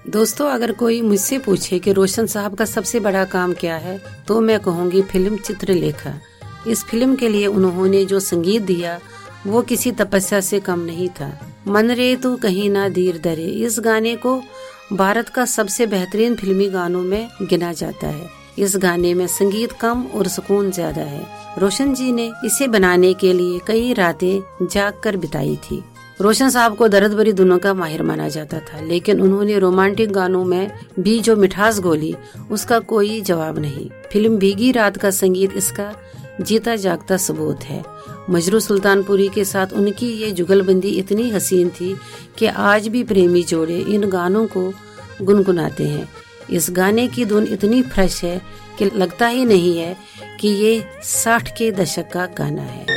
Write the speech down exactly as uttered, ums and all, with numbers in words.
दोस्तों, अगर कोई मुझसे पूछे कि रोशन साहब का सबसे बड़ा काम क्या है, तो मैं कहूँगी फिल्म चित्रलेखा। इस फिल्म के लिए उन्होंने जो संगीत दिया वो किसी तपस्या से कम नहीं था। मन रे तू कहीं ना धीर धरे, इस गाने को भारत का सबसे बेहतरीन फिल्मी गानों में गिना जाता है। इस गाने में संगीत कम और सुकून ज्यादा है। रोशन जी ने इसे बनाने के लिए कई रातें जाग कर बिताई थी। रोशन साहब को दर्द भरी धुनों का माहिर माना जाता था, लेकिन उन्होंने रोमांटिक गानों में भी जो मिठास घोली उसका कोई जवाब नहीं। फिल्म भीगी रात का संगीत इसका जीता जागता सबूत है। मजरू सुल्तानपुरी के साथ उनकी ये जुगलबंदी इतनी हसीन थी कि आज भी प्रेमी जोड़े इन गानों को गुनगुनाते हैं। इस गाने की धुन इतनी फ्रेश है कि लगता ही नहीं है कि ये साठ के दशक का गाना है।